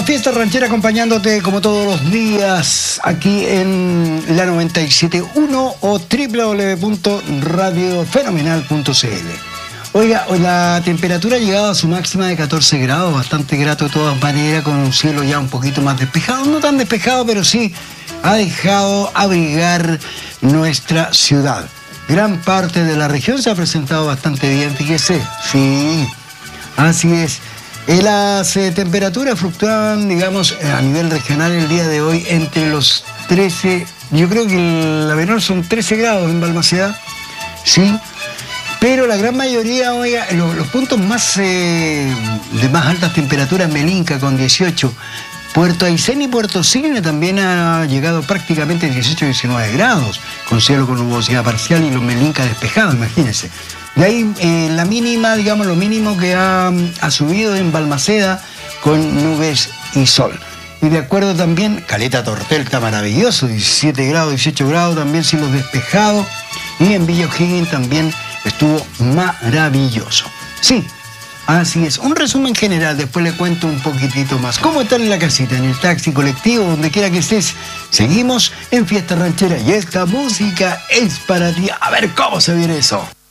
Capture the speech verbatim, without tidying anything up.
La fiesta ranchera acompañándote como todos los días aquí en la noventa y siete punto uno o doble u doble u doble u punto radio fenomenal punto c l. Oiga, la temperatura ha llegado a su máxima de catorce grados, bastante grato de todas maneras, con un cielo ya un poquito más despejado, no tan despejado, pero sí ha dejado abrigar nuestra ciudad. Gran parte de la región se ha presentado bastante bien, fíjese, sí, así es. Eh, las eh, temperaturas fluctúan, digamos, a nivel regional el día de hoy entre los trece, yo creo que la menor son trece grados en Balmaceda, sí, pero la gran mayoría, oiga, los, los puntos más eh, de más altas temperaturas, Melinca con dieciocho, Puerto Aysén y Puerto Cisne también ha llegado prácticamente a dieciocho a diecinueve grados, con cielo con nubosidad parcial y los Melinca despejados, imagínense. De ahí eh, la mínima, digamos, lo mínimo que ha, ha subido en Balmaceda con nubes y sol. Y de acuerdo también, Caleta Tortel está maravilloso, diecisiete grados, dieciocho grados, también cielos despejados. Y en Villa O'Higgins también estuvo maravilloso. Sí, así es. Un resumen general, después le cuento un poquitito más. ¿Cómo están en la casita, en el taxi, colectivo, donde quiera que estés? Seguimos en Fiesta Ranchera y esta música es para ti. A ver cómo se viene eso.